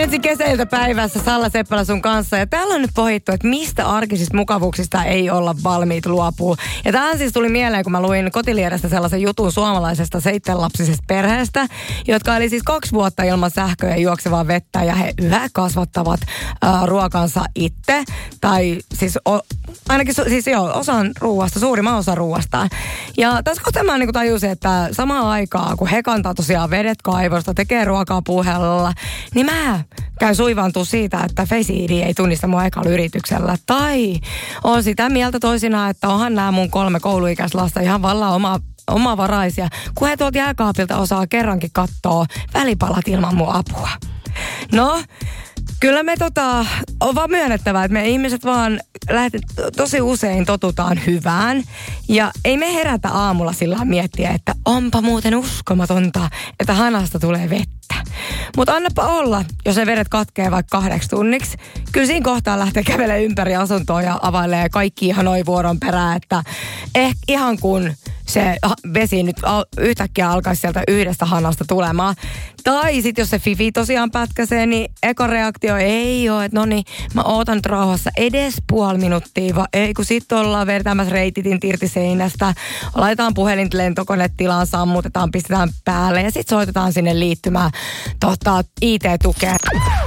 Paitsi kesäiltapäivässä Salla Seppälä sun kanssa. Ja täällä on nyt pohittu, että mistä arkisista mukavuuksista ei olla valmiit luopua. Ja tähän siis tuli mieleen, kun mä luin Kotiliedestä sellaisen jutun suomalaisesta 7-lapsisesta perheestä, jotka oli siis 2 vuotta ilman sähköä ja juoksevaa vettä. Ja he yhä kasvattavat ruokansa itse. Tai siis ainakin osan ruuasta, suurimman osan ruuastaan. Ja tässä kohtaa mä niin tajusin, että samaan aikaan, kun he kantaa tosiaan vedet kaivosta, tekee ruokaa puuhellolla, niin mä käyn suivaantua siitä, että Face ID ei tunnista mua ekalla yrityksellä. Tai on sitä mieltä toisinaan, että onhan nämä mun 3 kouluikäistä lasta ihan vallan omavaraisia, kun he tuolta jääkaapilta osaa kerrankin katsoa välipalat ilman mun apua. No, kyllä me on vaan myönnettävää, että me ihmiset vaan tosi usein totutaan hyvään. Ja ei me herätä aamulla sillä miettiä, että onpa muuten uskomatonta, että hanasta tulee vettä. Mutta annapa olla, jos ne vedet katkee vaikka 8 tunniksi. Kyllä siinä kohtaa lähtee kävelemään ympäri asuntoa ja availee kaikki ihanoi vuoron perään, että ihan kun se vesi nyt yhtäkkiä alkaisi sieltä yhdestä hanasta tulemaan. Tai sitten jos se fifi tosiaan pätkäsee, niin ekoreaktio ei ole, että no niin, mä ootan nyt rauhassa edes puoli minuuttia, ei kun sitten ollaan vertaamassa reititin irti seinästä, laitetaan puhelin lentokonetilaan, sammutetaan, pistetään päälle ja sitten soitetaan sinne liittymään IT-tukeen.